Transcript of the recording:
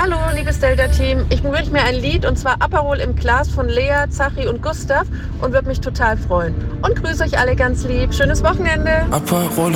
Hallo, liebes Delta-Team. Ich wünsche mir ein Lied und zwar Aperol im Glas von Lea, Zachi und Gustav und würde mich total freuen. Und grüße euch alle ganz lieb. Schönes Wochenende. Aperol